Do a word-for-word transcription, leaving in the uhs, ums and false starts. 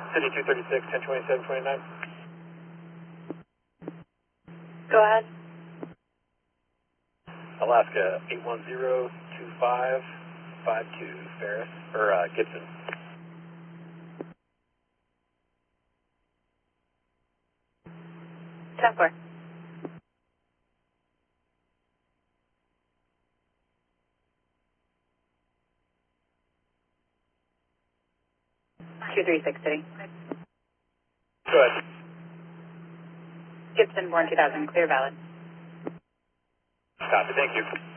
City two thirty-six, ten twenty-seven twenty-nine. Go ahead. Alaska eight one zero two five five two, Ferris, or uh, Gibson. ten four. two three six City. Go ahead. Gibson, born two thousand, clear valid. Copy, thank you.